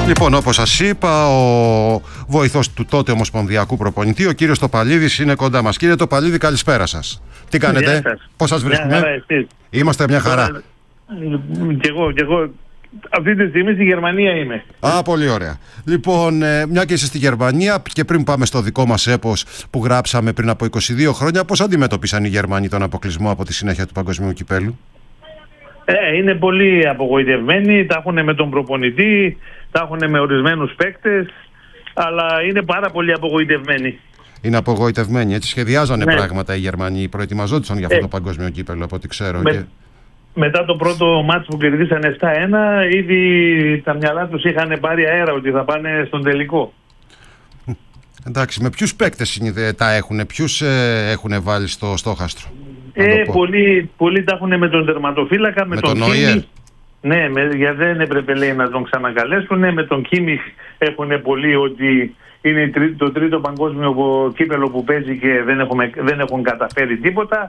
Λοιπόν, όπως σας είπα, ο βοηθός του τότε ομοσπονδιακού προπονητή, ο κύριος Τοπαλίδης, είναι κοντά μας. Κύριε Τοπαλίδη, καλησπέρα σας. Τι κάνετε, πώς σας βρίσκουμε? Είμαστε μια χαρά. Κι εγώ. Αυτή τη στιγμή στη Γερμανία είμαι. Πολύ ωραία. Λοιπόν, μια και είστε στη Γερμανία και πριν πάμε στο δικό μας έπος που γράψαμε πριν από 22 χρόνια, πώς αντιμετώπισαν οι Γερμανοί τον αποκλεισμό από τη συνέχεια του Παγκοσμίου Κυπέλλου? Είναι πολύ απογοητευμένοι, τα έχουν με τον προπονητή, τα έχουν με ορισμένους παίκτες, αλλά είναι πάρα πολύ απογοητευμένοι. Είναι απογοητευμένοι, έτσι σχεδιάζανε πράγματα οι Γερμανοί, προετοιμαζόντουσαν για αυτό το Παγκόσμιο Κύπελλο, από ό,τι ξέρω. Μετά το πρώτο μάτς που κερδίσανε 7-1, ήδη τα μυαλά τους είχαν πάρει αέρα ότι θα πάνε στον τελικό. Εντάξει, με ποιους παίκτες τα έχουν, ποιους έχουν βάλει στο στόχαστρο? Πολλοί τα έχουν με τον τερματοφύλακα, με τον Νόιερ. Ναι, γιατί δεν έπρεπε, λέει, να τον ξανακαλέσουν. Με τον Κίμιχ έχουν πολλοί ότι είναι το τρίτο παγκόσμιο κύπελλο που παίζει και δεν έχουν καταφέρει τίποτα.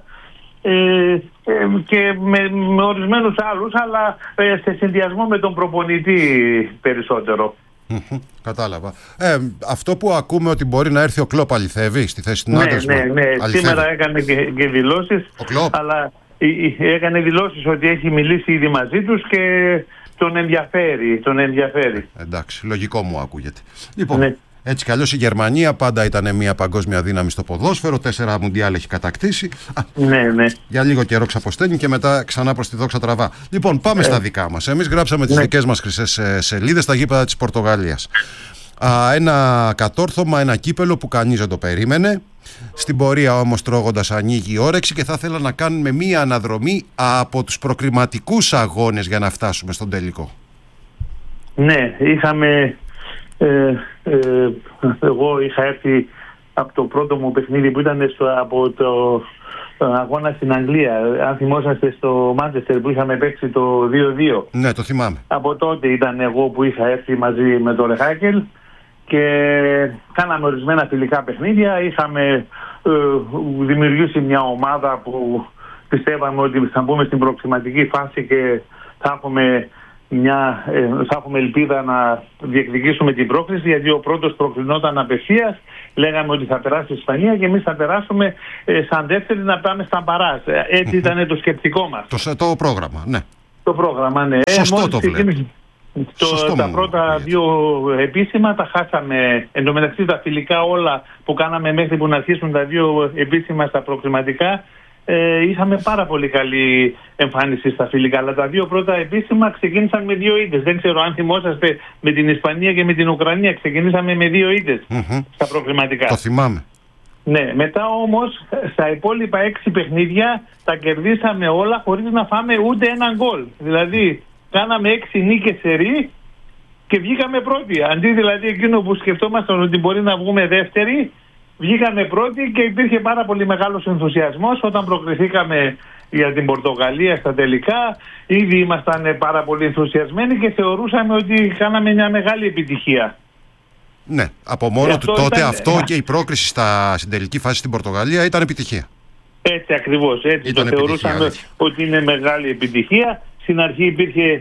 Και με ορισμένους άλλους, αλλά σε συνδυασμό με τον προπονητή περισσότερο. Κατάλαβα. Αυτό που ακούμε ότι μπορεί να έρθει ο Κλόπ, αληθεύει στη θέση του Νάγκελσμαν? Ναι. Σήμερα έκανε και δηλώσεις, αλλά έκανε δηλώσεις ότι έχει μιλήσει ήδη μαζί τους και τον ενδιαφέρει. Εντάξει, λογικό μου ακούγεται. Λοιπόν, έτσι κι αλλιώς η Γερμανία πάντα ήταν μια παγκόσμια δύναμη στο ποδόσφαιρο. 4 μουντιάλ έχει κατακτήσει. Ναι. Για λίγο καιρό ξαποσταίνει και μετά ξανά προς τη δόξα τραβά. Λοιπόν, πάμε στα δικά μας. Εμείς γράψαμε τις δικές μας χρυσές σελίδες στα γήπεδα της Πορτογαλίας. Ένα κατόρθωμα, ένα κύπελλο που κανείς δεν το περίμενε. Στην πορεία όμως τρώγοντας ανοίγει η όρεξη και θα ήθελα να κάνουμε μία αναδρομή από τους προκριματικούς αγώνες για να φτάσουμε στον τελικό. Ναι, είχαμε... εγώ είχα έρθει από το πρώτο μου παιχνίδι που ήταν από το αγώνα στην Αγγλία. Αν θυμόσαστε, στο Μάντσεστερ που είχαμε παίξει το 2-2. Ναι, το θυμάμαι. Από τότε ήταν εγώ που είχα έρθει μαζί με τον Ρεχάκελ και κάναμε ορισμένα φιλικά παιχνίδια. Είχαμε δημιουργήσει μια ομάδα που πιστεύαμε ότι θα μπούμε στην προξηματική φάση και θα έχουμε ελπίδα να διεκδικήσουμε την πρόκριση, γιατί ο πρώτος προκρινόταν απευθείας. Λέγαμε ότι θα περάσει η Ισπανία και εμείς θα περάσουμε σαν δεύτερη να πάμε στα μπαράζ. Έτσι ήταν το σκεπτικό μας. Το πρόγραμμα, ναι. Το πρόγραμμα, ναι. Σωστό το βλέπω. Τα πρώτα δύο επίσημα τα χάσαμε. Εν τω μεταξύ τα φιλικά όλα που κάναμε μέχρι που να αρχίσουν τα δύο επίσημα στα προκριματικά, είχαμε πάρα πολύ καλή εμφάνιση στα φιλικά, αλλά τα δύο πρώτα επίσημα ξεκίνησαν με 2 ήττες. Δεν ξέρω αν θυμόσαστε, με την Ισπανία και με την Ουκρανία ξεκινήσαμε με 2 ήττες στα προκριματικά. Το θυμάμαι. Ναι, μετά όμως στα υπόλοιπα 6 παιχνίδια τα κερδίσαμε όλα χωρίς να φάμε ούτε έναν γκολ. Δηλαδή κάναμε 6 νίκες σερί και βγήκαμε πρώτοι. Αντί δηλαδή εκείνο που σκεφτόμασταν ότι μπορεί να βγούμε δεύτεροι, βγήκαμε πρώτοι και υπήρχε πάρα πολύ μεγάλος ενθουσιασμός όταν προκριθήκαμε για την Πορτογαλία στα τελικά. Ήδη ήμασταν πάρα πολύ ενθουσιασμένοι και θεωρούσαμε ότι κάναμε μια μεγάλη επιτυχία. Ναι, από μόνο του τότε αυτό και η πρόκριση στην τελική φάση στην Πορτογαλία ήταν επιτυχία. Έτσι ακριβώς, έτσι το θεωρούσαμε ότι είναι μεγάλη επιτυχία. Στην αρχή υπήρχε,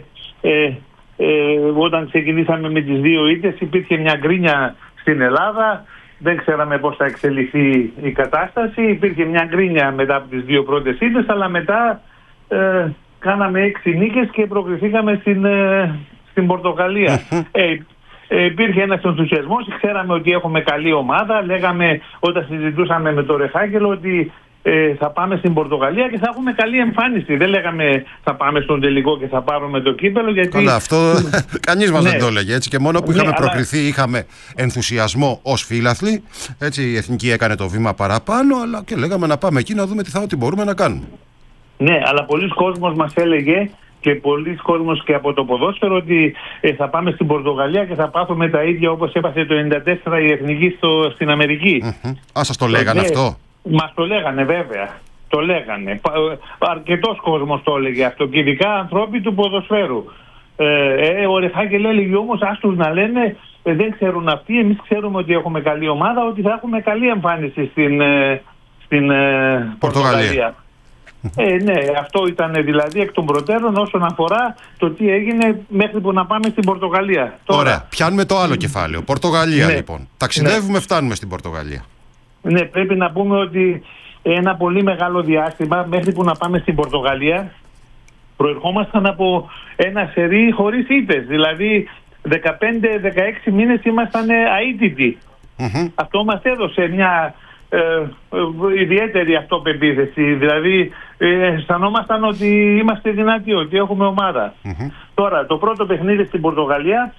όταν ξεκινήσαμε με τις 2 ήττες, υπήρχε μια γκρίνια στην Ελλάδα. Δεν ξέραμε πώς θα εξελιχθεί η κατάσταση. Υπήρχε μια γκρίνια μετά από τις 2 πρώτες ήττες, αλλά μετά κάναμε 6 νίκες και προκριθήκαμε στην Πορτογαλία. Υπήρχε ένας ενθουσιασμός, ξέραμε ότι έχουμε καλή ομάδα. Λέγαμε όταν συζητούσαμε με τον Ρεχάκελ ότι θα πάμε στην Πορτογαλία και θα έχουμε καλή εμφάνιση. Δεν λέγαμε θα πάμε στον τελικό και θα πάρουμε το κύπελλο, γιατί... Καλά, αυτό κανείς μας δεν το έλεγε, έτσι, και μόνο που είχαμε προκριθεί είχαμε ενθουσιασμό ως φίλαθλοι, έτσι, η Εθνική έκανε το βήμα παραπάνω, αλλά και λέγαμε να πάμε εκεί να δούμε τι μπορούμε να κάνουμε. Ναι, αλλά πολλοί κόσμος μας έλεγε, και πολλοί κόσμος και από το ποδόσφαιρο, ότι θα πάμε στην Πορτογαλία και θα πάθουμε τα ίδια όπως έπαθε το 1994 η Εθνική στην Αμερική. Σας το λέγανε αυτό? Μας το λέγανε, βέβαια. Το λέγανε. Αρκετός κόσμος το έλεγε αυτό, και ειδικά ανθρώποι του ποδοσφαίρου. Ο Ρεχάκελ έλεγε όμως, ας τους να λένε, δεν ξέρουν αυτοί, εμείς ξέρουμε ότι έχουμε καλή ομάδα, ότι θα έχουμε καλή εμφάνιση στην Πορτογαλία. Ναι, αυτό ήταν δηλαδή εκ των προτέρων όσον αφορά το τι έγινε μέχρι που να πάμε στην Πορτογαλία. Ωραία, πιάνουμε το άλλο κεφάλαιο. Πορτογαλία λοιπόν. Ταξιδεύουμε, φτάνουμε στην Πορτογαλία. Ναι, πρέπει να πούμε ότι ένα πολύ μεγάλο διάστημα μέχρι που να πάμε στην Πορτογαλία προερχόμασταν από ένα σερί χωρίς ήττες. Δηλαδή 15-16 μήνες ήμασταν αίτητοι. Αυτό μας έδωσε μια ιδιαίτερη αυτοπεποίθηση. Δηλαδή αισθανόμασταν ότι είμαστε δυνατοί, ότι έχουμε ομάδα. Τώρα το πρώτο παιχνίδι στην Πορτογαλία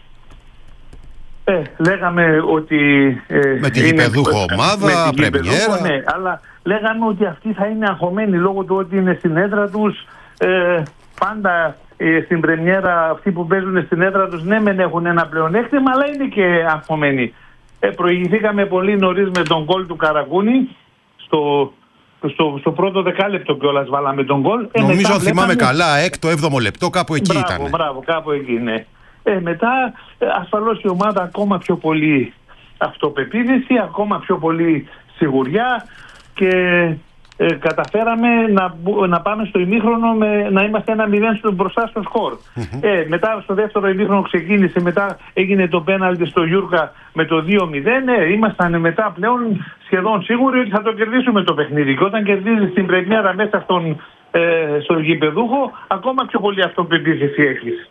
λέγαμε ότι με την γηπεδούχο ομάδα, πρεμιέρα. Ναι, αλλά λέγαμε ότι αυτοί θα είναι αγχωμένοι λόγω του ότι είναι στην έδρα τους. Πάντα στην πρεμιέρα αυτοί που παίζουν στην έδρα τους ναι μεν έχουν ένα πλεονέκτημα, αλλά είναι και αγχωμένοι. Προηγηθήκαμε πολύ νωρίς με τον γκολ του Καρακούνη. Στο πρώτο δεκάλεπτο κιόλας βάλαμε τον γκολ. Νομίζω θυμάμαι καλά, έκτο, 7ο λεπτό, κάπου εκεί ήταν. Μπράβο, κάπου εκεί, ναι. Μετά ασφαλώς η ομάδα ακόμα πιο πολύ αυτοπεποίθηση, ακόμα πιο πολύ σιγουριά και καταφέραμε να πάμε στο ημίχρονο να είμαστε 1-0 μπροστά στο σκορ. Μετά στο δεύτερο ημίχρονο ξεκίνησε, μετά έγινε το πέναλτι στο Γιούρκα με το 2-0. Ήμασταν μετά πλέον σχεδόν σίγουροι ότι θα το κερδίσουμε το παιχνίδι. Και όταν κερδίζεις την πρεμιέρα μέσα στον γηπεδούχο, ακόμα πιο πολύ αυτοπεποίθηση έχεις.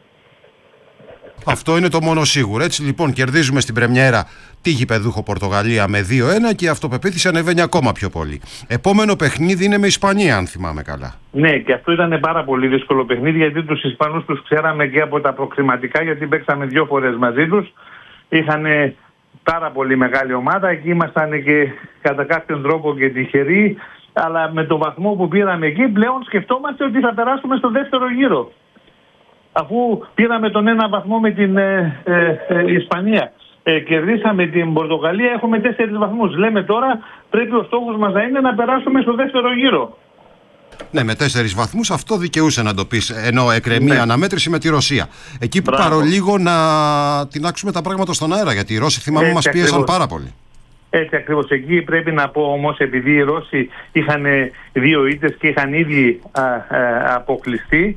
Αυτό είναι το μόνο σίγουρο. Έτσι λοιπόν κερδίζουμε στην πρεμιέρα τη γηπεδούχο Πορτογαλία με 2-1 και η αυτοπεποίθηση ανεβαίνει ακόμα πιο πολύ. Επόμενο παιχνίδι είναι με Ισπανία, αν θυμάμαι καλά. Ναι, και αυτό ήταν πάρα πολύ δύσκολο παιχνίδι, γιατί τους Ισπανούς τους ξέραμε και από τα προκριματικά, γιατί παίξαμε 2 φορές μαζί τους. Είχαν πάρα πολύ μεγάλη ομάδα, εκεί ήμασταν και κατά κάποιον τρόπο και τυχεροί, αλλά με το βαθμό που πήραμε εκεί πλέον σκεφτόμαστε ότι θα περάσουμε στο δεύτερο γύρο. Αφού πήραμε τον ένα βαθμό με την Ισπανία, κερδίσαμε την Πορτογαλία, έχουμε 4 βαθμούς. Λέμε τώρα πρέπει ο στόχος μας να είναι να περάσουμε στο δεύτερο γύρο. Ναι, με 4 βαθμούς αυτό δικαιούσε να το πεις, ενώ εκκρεμεί αναμέτρηση με τη Ρωσία. Εκεί που παρολίγο να τεινάξουμε τα πράγματα στον αέρα, γιατί οι Ρώσοι θυμάμαι μας πίεσαν πάρα πολύ. Έτσι ακριβώς. Εκεί πρέπει να πω όμως, επειδή οι Ρώσοι είχαν 2 ήττες και είχαν ήδη αποκλειστεί,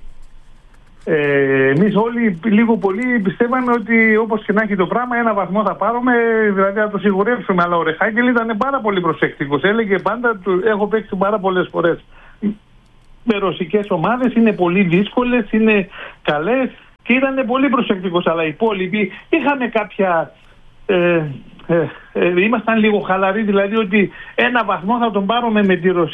εμείς όλοι λίγο πολύ πιστεύαμε ότι όπως και να έχει το πράγμα, 1 βαθμό θα πάρουμε, δηλαδή θα το σιγουρεύσουμε. Αλλά ο Ρεχάκελ ήταν πάρα πολύ προσεκτικός. Έλεγε πάντα, έχω παίξει πάρα πολλές φορές με ρωσικές ομάδες, είναι πολύ δύσκολες, είναι καλές, και ήταν πολύ προσεκτικός. Αλλά οι υπόλοιποι είχαμε κάποια... ήμασταν λίγο χαλαροί, δηλαδή ότι 1 βαθμό θα τον πάρουμε με τη Ρωσία.